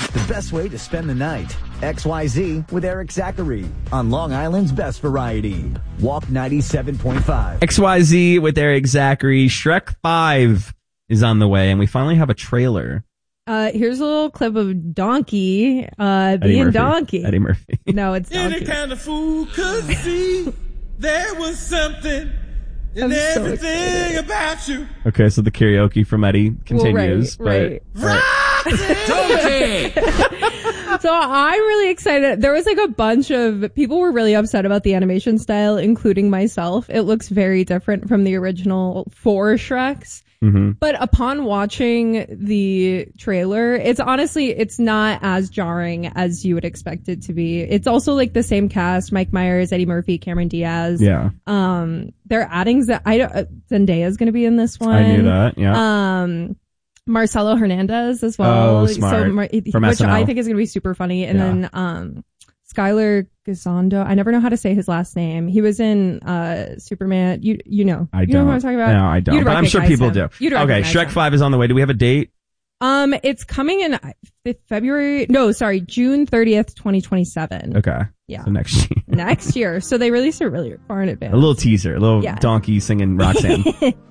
The best way to spend the night. XYZ with Eric Zachary on Long Island's Best Variety. Walk 97.5. XYZ with Eric Zachary. Shrek 5 is on the way, and we finally have a trailer. Here's a little clip of Donkey being Murphy. Donkey. Eddie Murphy. No, it's Donkey. Any kind of fool could see there was something in I'm so everything about you. Okay, so the karaoke from Eddie continues. Right. Donkey! So I'm really excited. There was like a bunch of people were really upset about the animation style, including myself. It looks very different from the original 4 Shreks. Mm-hmm. But upon watching the trailer, it's not as jarring as you would expect it to be. It's also like the same cast: Mike Myers, Eddie Murphy, Cameron Diaz. Yeah. They're adding Zendaya's going to be in this one. I knew that. Yeah. Marcelo Hernandez as well. Oh, smart. From which SNL. I think is going to be super funny. And then Skylar Gisondo. I never know how to say his last name. He was in Superman. You know. I You don't. know who I'm talking about? No, I don't. You'd But I'm sure recognize people him. do. You'd Okay, recognize Shrek him. 5 is on the way. Do we have a date? It's coming in June 30th, 2027. Okay. Yeah. So next year. Next year. So they released it really far in advance. A little teaser. A little Yeah. donkey singing Roxanne.